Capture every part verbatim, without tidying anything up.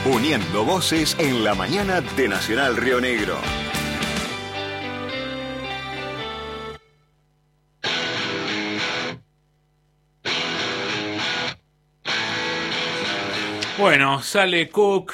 uniendo voces en la mañana de Nacional Río Negro. Bueno, sale Cook,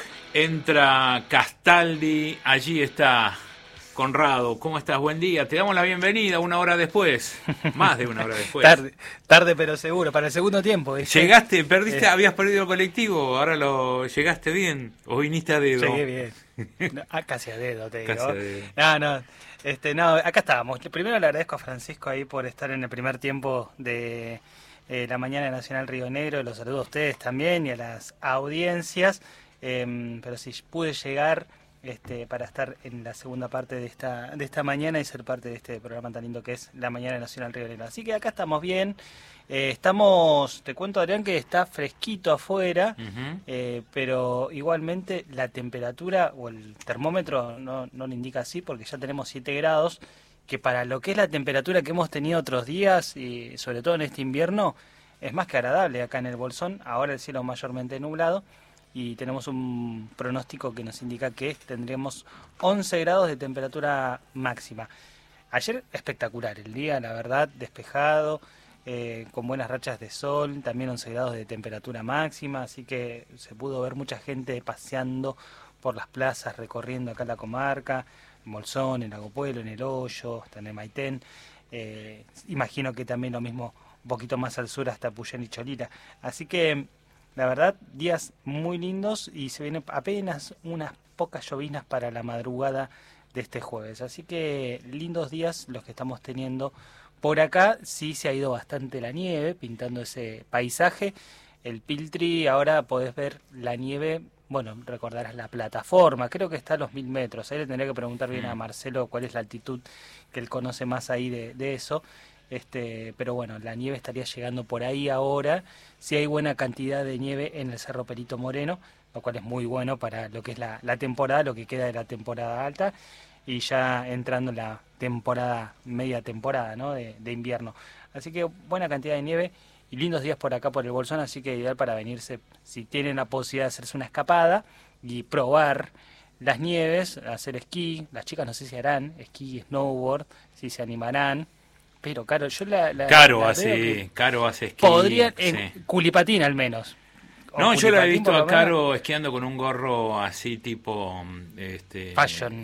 entra Castaldi, allí está Conrado. ¿Cómo estás? Buen día. Te damos la bienvenida una hora después, más de una hora después. tarde, tarde pero seguro, para el segundo tiempo. ¿Viste? Llegaste, perdiste, eh. habías perdido el colectivo, ahora lo llegaste bien, o viniste a dedo. Llegué bien, no, ah, casi a dedo te digo. Casi a dedo. No, no, este, no, acá estábamos. Primero le agradezco a Francisco ahí por estar en el primer tiempo de eh, la mañana Nacional Río Negro. Los saludo a ustedes también y a las audiencias, eh, pero si pude llegar este, para estar en la segunda parte de esta de esta mañana y ser parte de este programa tan lindo que es la mañana Nacional Río Negro. Así que acá estamos bien. Eh, estamos, te cuento Adrián que está fresquito afuera, uh-huh. eh, pero igualmente la temperatura o el termómetro no, no lo indica así porque ya tenemos siete grados, que para lo que es la temperatura que hemos tenido otros días y sobre todo en este invierno es más que agradable acá en el Bolsón. Ahora el cielo mayormente nublado y tenemos un pronóstico que nos indica que tendremos once grados de temperatura máxima. Ayer espectacular el día, la verdad, despejado. Eh, con buenas rachas de sol, también once grados de temperatura máxima, así que se pudo ver mucha gente paseando por las plazas, recorriendo acá la comarca, en Bolsón, en Lago Pueblo, en El Hoyo, hasta en el Maitén. Eh, imagino que también lo mismo un poquito más al sur hasta Puyén y Cholila. Así que, la verdad, días muy lindos y se vienen apenas unas pocas lloviznas para la madrugada de este jueves. Así que lindos días los que estamos teniendo. Por acá sí se ha ido bastante la nieve, pintando ese paisaje. El Piltri, ahora podés ver la nieve, bueno, recordarás la plataforma, creo que está a los mil metros. Ahí le tendría que preguntar bien a Marcelo cuál es la altitud que él conoce más ahí de, de eso. Este, pero bueno, la nieve estaría llegando por ahí ahora. Sí hay buena cantidad de nieve en el Cerro Perito Moreno, lo cual es muy bueno para lo que es la, la temporada, lo que queda de la temporada alta. Y ya entrando en la temporada, media temporada, ¿no? de, de invierno. Así que buena cantidad de nieve y lindos días por acá por el Bolsón, así que ideal para venirse, si tienen la posibilidad de hacerse una escapada y probar las nieves, hacer esquí. Las chicas no sé si harán esquí, snowboard, si se animarán, pero Caro, yo la... la Caro la hace, Caro hace esquí. Podrían, sí. en culipatín al menos. O no, yo la he visto a Caro menos. esquiando con un gorro así tipo... este Fashion.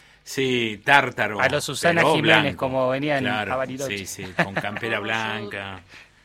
Sí, tártaro. A los Susana Jiménez, blanco, como venían claro, a Bariloche. Sí, sí, con campera blanca.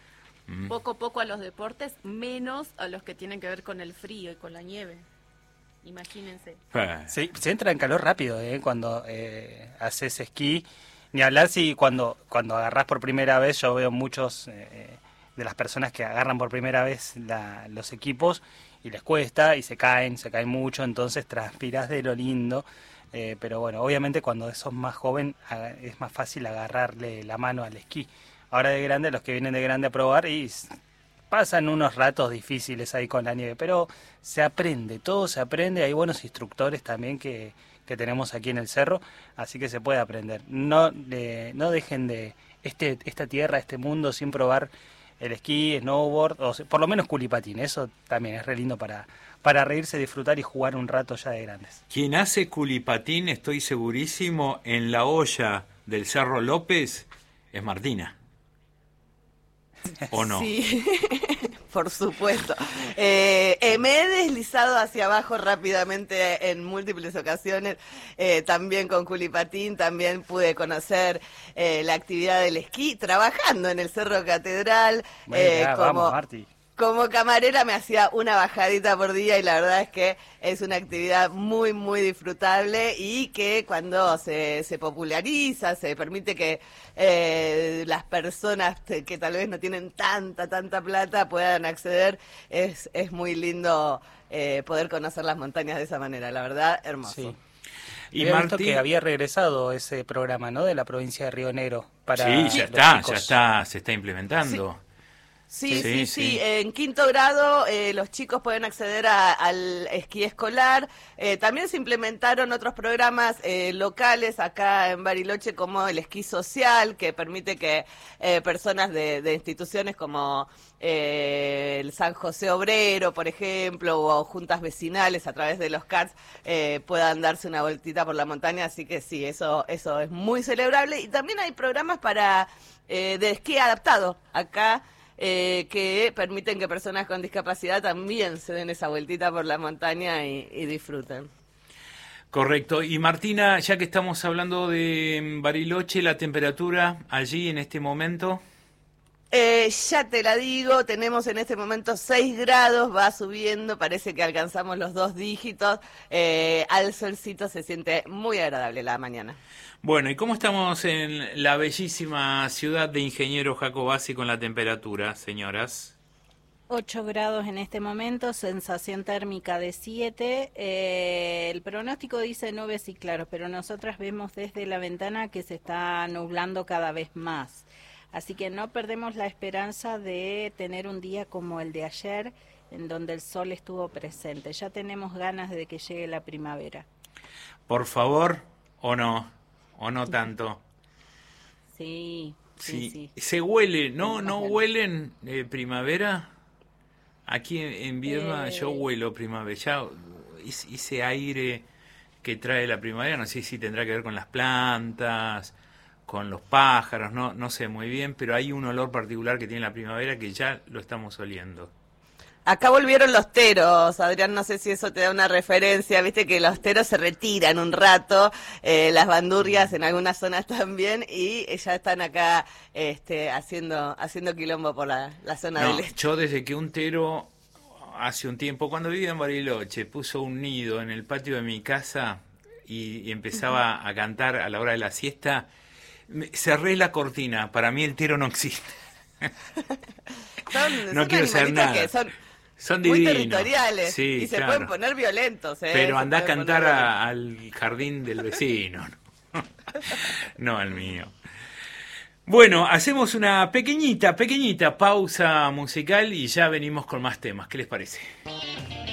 Mm. Poco a poco a los deportes, menos a los que tienen que ver con el frío y con la nieve. Imagínense. Sí, se entra en calor rápido, ¿eh? Cuando eh, haces esquí. Ni hablar si cuando, cuando agarrás por primera vez, yo veo muchos eh, de las personas que agarran por primera vez la, los equipos y les cuesta y se caen, se caen mucho, entonces transpirás de lo lindo. Eh, pero bueno, obviamente cuando sos más joven es más fácil agarrarle la mano al esquí. Ahora de grande, los que vienen de grande a probar y pasan unos ratos difíciles ahí con la nieve, pero se aprende, todo se aprende. Hay buenos instructores también que, que tenemos aquí en el cerro, así que se puede aprender. No, de, no dejen de este esta tierra, este mundo sin probar el esquí, snowboard, o por lo menos culipatín. Eso también es re lindo para... para reírse, disfrutar y jugar un rato ya de grandes. Quien hace culipatín, estoy segurísimo, en la olla del Cerro López, es Martina. ¿O no? Sí, por supuesto. Eh, eh, me he deslizado hacia abajo rápidamente en múltiples ocasiones, eh, también con culipatín, también pude conocer eh, la actividad del esquí, trabajando en el Cerro Catedral. Bueno, eh, ya, como... vamos, Marti. Como camarera me hacía una bajadita por día y la verdad es que es una actividad muy, muy disfrutable y que cuando se, se populariza, se permite que eh, las personas que tal vez no tienen tanta, tanta plata puedan acceder, es, es muy lindo eh, poder conocer las montañas de esa manera, la verdad, hermoso. Sí. Y había Martín... visto que había regresado ese programa, ¿no? De la provincia de Río Negro. Para sí, ya los está, chicos. ya está, se está implementando. Sí. Sí, sí, Sí, sí. sí. En quinto grado eh, los chicos pueden acceder a- al esquí escolar. Eh, también se implementaron otros programas eh, locales acá en Bariloche, como el esquí social, que permite que eh, personas de, de instituciones como eh, el San José Obrero, por ejemplo, o juntas vecinales a través de los C A R S eh, puedan darse una vueltita por la montaña. Así que sí, eso, eso es muy celebrable. Y también hay programas para eh, de esquí adaptado acá. Eh, que permiten que personas con discapacidad también se den esa vueltita por la montaña y, y disfruten. Correcto. Y Martina, ya que estamos hablando de Bariloche, la temperatura allí en este momento. Eh, ya te la digo, tenemos en este momento seis grados, va subiendo, parece que alcanzamos los dos dígitos. Eh, al solcito se siente muy agradable la mañana. Bueno, ¿y cómo estamos en la bellísima ciudad de Ingeniero Jacobacci con la temperatura, señoras? ocho grados en este momento, sensación térmica de siete. Eh, el pronóstico dice nubes y claros, pero nosotras vemos desde la ventana que se está nublando cada vez más. Así que no perdemos la esperanza de tener un día como el de ayer, en donde el sol estuvo presente. Ya tenemos ganas de que llegue la primavera. Por favor, o no, o no tanto. Sí, sí, sí. Se huele, ¿no? Sí, ¿No más huelen eh, primavera? Aquí en, en Viedma Eh. yo huelo primavera. Ya es- ese aire que trae la primavera, no sé si tendrá que ver con las plantas, con los pájaros, no, no sé muy bien, pero hay un olor particular que tiene la primavera que ya lo estamos oliendo. Acá volvieron los teros, Adrián, no sé si eso te da una referencia, viste que los teros se retiran un rato, eh, las bandurrias en algunas zonas también, y ya están acá este, haciendo haciendo quilombo por la, la zona No, del este. yo desde que un tero hace un tiempo, cuando vivía en Bariloche, puso un nido en el patio de mi casa y, y empezaba a cantar a la hora de la siesta, me- cerré la cortina, para mí el tero no existe. Son, No son quiero saber animalitos nada. que son Son muy divinos. territoriales Sí, y se claro. pueden poner violentos. ¿eh? Pero Se andá a pueden cantar poner a- al jardín del vecino. No, no al mío. Bueno, hacemos una pequeñita, pequeñita pausa musical y ya venimos con más temas. ¿Qué les parece?